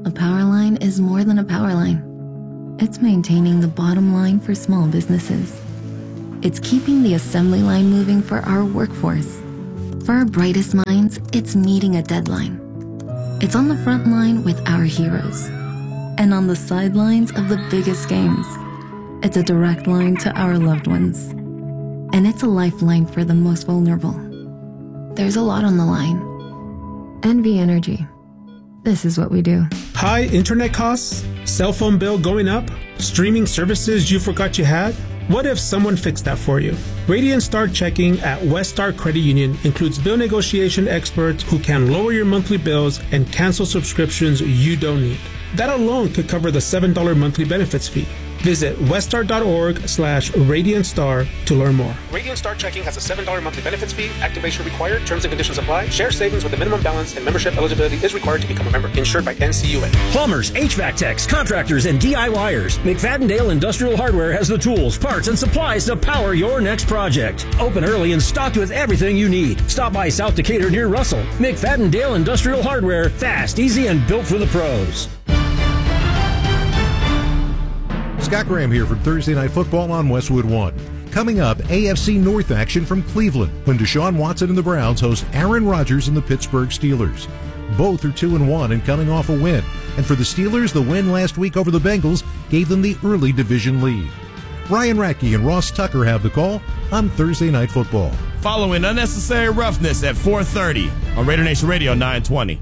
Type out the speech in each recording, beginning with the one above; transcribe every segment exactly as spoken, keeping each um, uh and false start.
A power line is more than a power line. It's maintaining the bottom line for small businesses. It's keeping the assembly line moving for our workforce. For our brightest minds, it's meeting a deadline. It's on the front line with our heroes. And on the sidelines of the biggest games. It's a direct line to our loved ones. And it's a lifeline for the most vulnerable. There's a lot on the line. N V Energy. This is what we do. High internet costs? Cell phone bill going up? Streaming services you forgot you had? What if someone fixed that for you? Radiant Star Checking at Westar Credit Union includes bill negotiation experts who can lower your monthly bills and cancel subscriptions you don't need. That alone could cover the seven dollars monthly benefits fee. Visit westar.org slash Radiant Star to learn more. Radiant Star Checking has a seven dollars monthly benefits fee. Activation required. Terms and conditions apply. Share savings with a minimum balance and membership eligibility is required to become a member. Insured by N C U A. Plumbers, H V A C techs, contractors, and DIYers. McFadden-Dale Industrial Hardware has the tools, parts, and supplies to power your next project. Open early and stocked with everything you need. Stop by South Decatur near Russell. McFadden-Dale Industrial Hardware. Fast, easy, and built for the pros. Scott Graham here from Thursday Night Football on Westwood One. Coming up, A F C North action from Cleveland when Deshaun Watson and the Browns host Aaron Rodgers and the Pittsburgh Steelers. Both are two and one and coming off a win. And for the Steelers, the win last week over the Bengals gave them the early division lead. Ryan Radke and Ross Tucker have the call on Thursday Night Football. Following Unnecessary Roughness at four thirty on Raider Nation Radio nine twenty.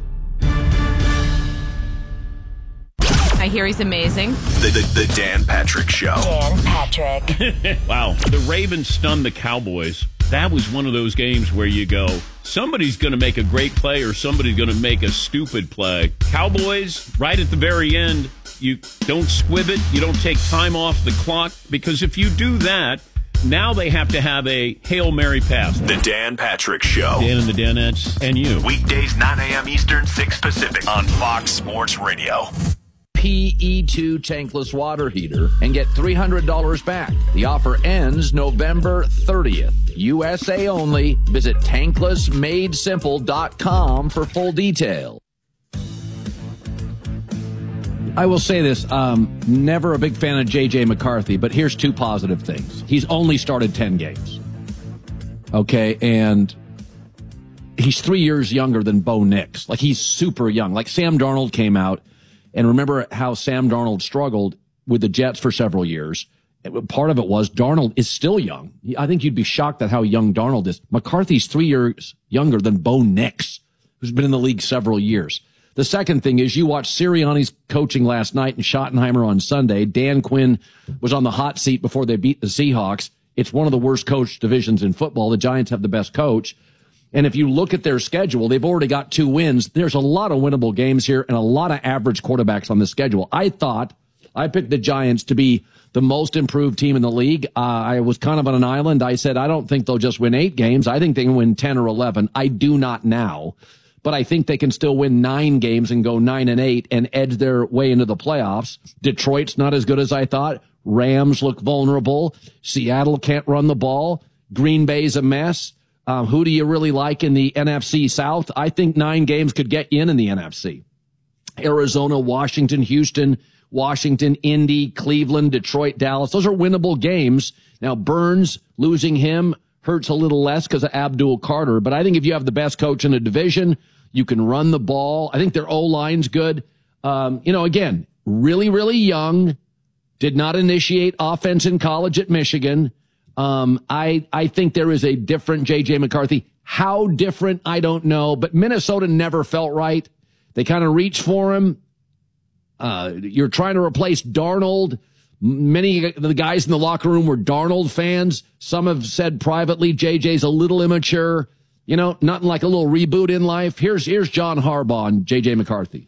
I hear he's amazing. The, the, the Dan Patrick Show. Dan Patrick. Wow. The Ravens stunned the Cowboys. That was one of those games where you go, somebody's going to make a great play or somebody's going to make a stupid play. Cowboys, right at the very end, you don't squib it. You don't take time off the clock. Because if you do that, now they have to have a Hail Mary pass. The Dan Patrick Show. Dan and the Danettes and you. Weekdays, nine a.m. Eastern, six Pacific on Fox Sports Radio. P E two tankless water heater and get three hundred dollars back. The offer ends November thirtieth. U S A only. Visit tankless made simple dot com for full detail. I will say this, um, never a big fan of J J McCarthy, but here's two positive things. He's only started ten games. Okay, and he's three years younger than Bo Nix. Like, he's super young. Like, Sam Darnold came out. And remember how Sam Darnold struggled with the Jets for several years. Part of it was Darnold is still young. I think you'd be shocked at how young Darnold is. McCarthy's three years younger than Bo Nix, who's been in the league several years. The second thing is you watched Sirianni's coaching last night and Schottenheimer on Sunday. Dan Quinn was on the hot seat before they beat the Seahawks. It's one of the worst coached divisions in football. The Giants have the best coach. And if you look at their schedule, they've already got two wins. There's a lot of winnable games here and a lot of average quarterbacks on the schedule. I thought I picked the Giants to be the most improved team in the league. Uh, I was kind of on an island. I said, I don't think they'll just win eight games. I think they can win ten or eleven. I do not now, but I think they can still win nine games and go nine and eight and edge their way into the playoffs. Detroit's not as good as I thought. Rams look vulnerable. Seattle can't run the ball. Green Bay's a mess. Um, who do you really like in the N F C South? I think nine games could get you in in the N F C. Arizona, Washington, Houston, Washington, Indy, Cleveland, Detroit, Dallas. Those are winnable games. Now, Burns, losing him hurts a little less because of Abdul Carter. But I think if you have the best coach in the division, you can run the ball. I think their O-line's good. Um, you know, again, really, really young. Did not initiate offense in college at Michigan. Um, I, I think there is a different J J McCarthy. How different, I don't know, but Minnesota never felt right. They kind of reached for him. Uh, you're trying to replace Darnold. Many of the guys in the locker room were Darnold fans. Some have said privately J J's a little immature. You know, nothing like a little reboot in life. Here's, here's John Harbaugh and J J McCarthy.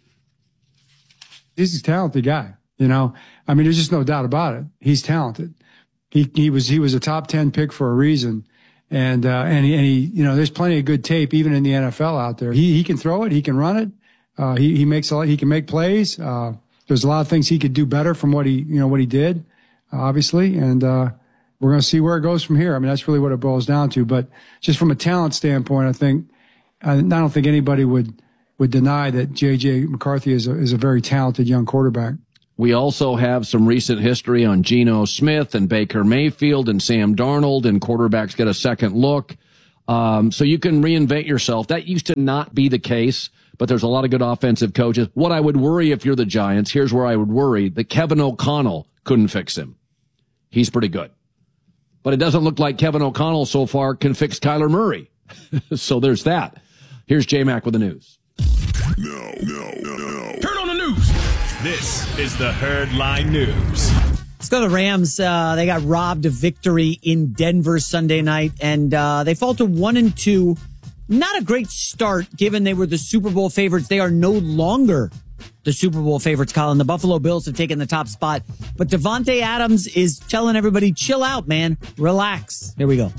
He's a talented guy. You know, I mean, there's just no doubt about it. He's talented. He he was he was a top ten pick for a reason, and uh, and he, and he you know there's plenty of good tape even in the N F L out there. He he can throw it, he can run it, uh, he he makes a lot, he can make plays. Uh, there's a lot of things he could do better from what he you know what he did, uh, obviously, and uh, we're going to see where it goes from here. I mean that's really what it boils down to. But just from a talent standpoint, I think I, I don't think anybody would would deny that J J McCarthy is a, is a very talented young quarterback. We also have some recent history on Geno Smith and Baker Mayfield and Sam Darnold, and quarterbacks get a second look. Um, so you can reinvent yourself. That used to not be the case, but there's a lot of good offensive coaches. What I would worry if you're the Giants, here's where I would worry, that Kevin O'Connell couldn't fix him. He's pretty good. But it doesn't look like Kevin O'Connell so far can fix Kyler Murray. So there's that. Here's J-Mac with the news. No, no, no, no. Turn on the news. This is the Herdline News. Let's go to the Rams. Uh, they got robbed of victory in Denver Sunday night, and uh, they fall to one and two. Not a great start, given they were the Super Bowl favorites. They are no longer the Super Bowl favorites, Colin. The Buffalo Bills have taken the top spot, but Davante Adams is telling everybody, chill out, man. Relax. Here we go.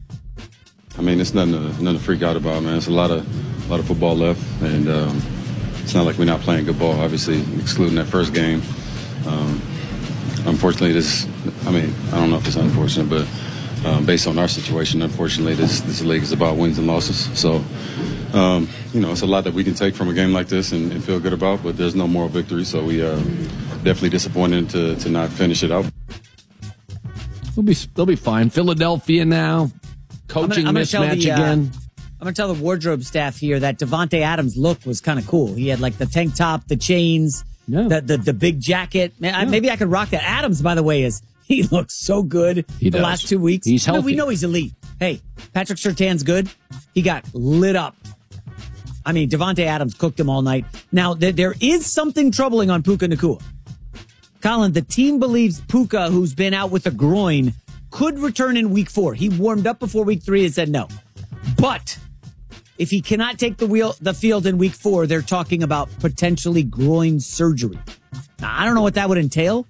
I mean, it's nothing to, nothing to freak out about, man. It's a lot of, a lot of football left, and um, it's not like we're not playing good ball, obviously, excluding that first game. Um, unfortunately, this, I mean, I don't know if it's unfortunate, but um, based on our situation, unfortunately, this, this league is about wins and losses. So, um, you know, it's a lot that we can take from a game like this and, and feel good about, but there's no moral victory, so we are definitely disappointed to, to not finish it out. They'll be, they'll be fine. Philadelphia now. Coaching I'm gonna, I'm gonna mismatch the, uh, again. I'm going to tell the wardrobe staff here that Davante Adams' look was kind of cool. He had like the tank top, the chains, yeah. the, the the big jacket. Man, yeah. I, maybe I could rock that. Adams, by the way, is he looks so good he the does. last two weeks. He's healthy. No, we know he's elite. Hey, Patrick Surtain's good. He got lit up. I mean, Davante Adams cooked him all night. Now, th- there is something troubling on Puka Nacua. Colin, the team believes Puka, who's been out with a groin, could return in week four. He warmed up before week three and said no. But if he cannot take the wheel, the field in week four, they're talking about potentially groin surgery. Now, I don't know what that would entail,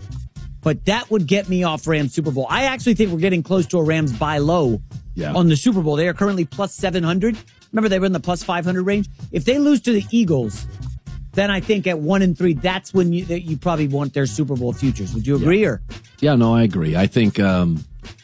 but that would get me off Rams Super Bowl. I actually think we're getting close to a Rams buy low yeah. on the Super Bowl. They are currently plus seven hundred. Remember, they were in the plus five hundred range. If they lose to the Eagles, then I think at one and three, that's when you you probably want their Super Bowl futures. Would you agree? Yeah. Or yeah, no, I agree. I think um,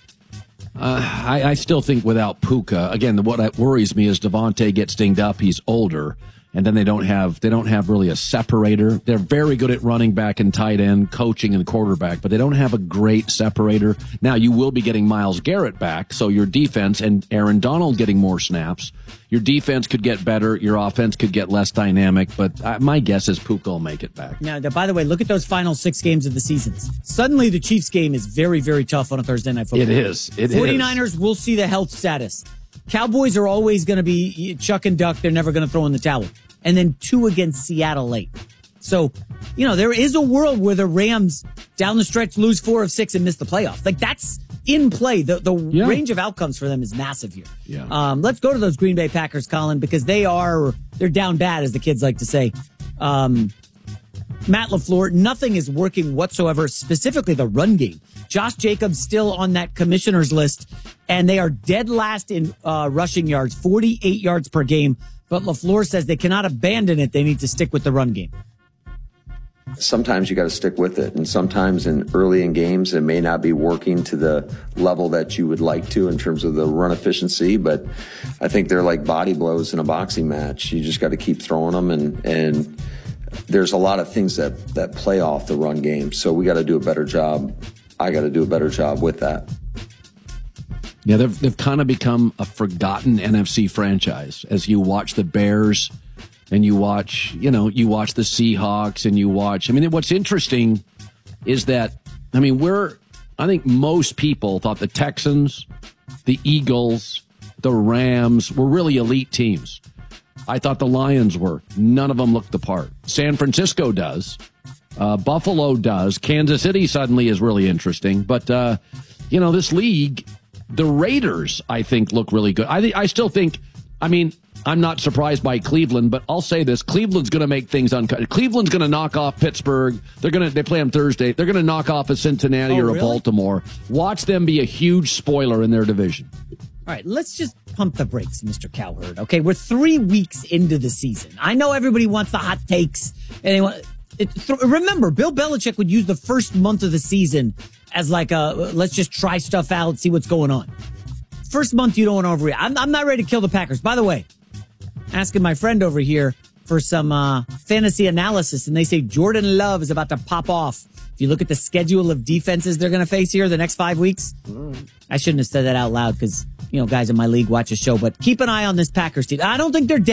uh, I, I still think without Puka, again, what worries me is Davante gets dinged up. He's older, and then they don't have they don't have really a separator. They're very good at running back and tight end, coaching and quarterback, but they don't have a great separator. Now you will be getting Myles Garrett back, so your defense and Aaron Donald getting more snaps. Your defense could get better. Your offense could get less dynamic, but uh, my guess is Puka will make it back. Now, by the way, look at those final six games of the seasons. Suddenly, the Chiefs game is very, very tough on a Thursday Night Football. It is. It 49ers, is. We'll see the health status. Cowboys are always going to be chuck and duck. They're never going to throw in the towel. And then two against Seattle late. So, you know, there is a world where the Rams down the stretch lose four of six and miss the playoffs. Like, that's in play. The the yeah. range of outcomes for them is massive here. Yeah. Um, let's go to those Green Bay Packers, Colin, because they are, they're down bad, as the kids like to say. Um, Matt LaFleur, nothing is working whatsoever, specifically the run game. Josh Jacobs still on that commissioner's list, and they are dead last in uh, rushing yards, forty-eight yards per game. But LaFleur says they cannot abandon it. They need to stick with the run game. Sometimes you got to stick with it. And sometimes in early in games, it may not be working to the level that you would like to in terms of the run efficiency. But I think they're like body blows in a boxing match. You just got to keep throwing them. And, and there's a lot of things that, that play off the run game. So we got to do a better job. I got to do a better job with that. Yeah, they've, they've kind of become a forgotten N F C franchise as you watch the Bears and you watch, you know, you watch the Seahawks and you watch. I mean, what's interesting is that, I mean, we're, I think most people thought the Texans, the Eagles, the Rams were really elite teams. I thought the Lions were. None of them looked the part. San Francisco does. Uh, Buffalo does. Kansas City suddenly is really interesting. But, uh, you know, this league, the Raiders, I think, look really good. I th- I still think, I mean, I'm not surprised by Cleveland, but I'll say this. Cleveland's going to make things uncut. Cleveland's going to knock off Pittsburgh. They're going to, they play on Thursday. They're going to knock off a Cincinnati oh, or a really? Baltimore. Watch them be a huge spoiler in their division. All right, let's just pump the brakes, Mister Cowherd. Okay, we're three weeks into the season. I know everybody wants the hot takes. And they want, it, th- remember, Bill Belichick would use the first month of the season as like a, let's just try stuff out, see what's going on. First month, you don't want to overreact. I'm, I'm not ready to kill the Packers. By the way, asking my friend over here for some uh, fantasy analysis, and they say Jordan Love is about to pop off. If you look at the schedule of defenses they're going to face here the next five weeks, I shouldn't have said that out loud because, you know, guys in my league watch a show, but keep an eye on this Packers team. I don't think they're dead.